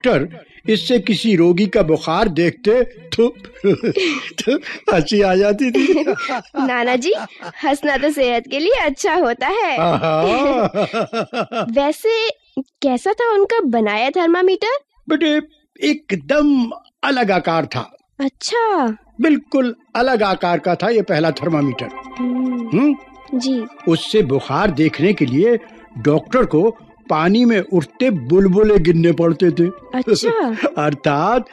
Doctor इससे किसी रोगी का बुखार देखते तो हंसी आ जाती थी। नाना जी, हंसना तो सेहत के लिए अच्छा होता है। वैसे कैसा था उनका बनाया थर्मामीटर? बेटे एकदम अलग आकार था। अच्छा, बिल्कुल अलग आकार का था ये पहला थर्मामीटर। जी। उससे बुखार देखने के लिए डॉक्टर को पानी में उठते बुलबुले गिनने पड़ते थे। अच्छा। अर्थात